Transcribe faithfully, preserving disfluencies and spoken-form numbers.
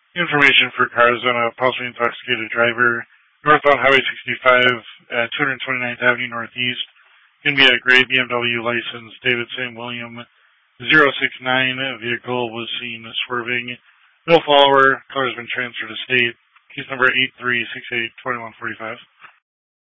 Information for cars on a possibly intoxicated driver. Northbound Highway sixty-five at two hundred twenty-ninth Avenue Northeast. Going to be a gray B M W license, David Saint William zero six nine. Vehicle was seen swerving. No follower. Car has been transferred to state. Case number eight three six eight two one four five.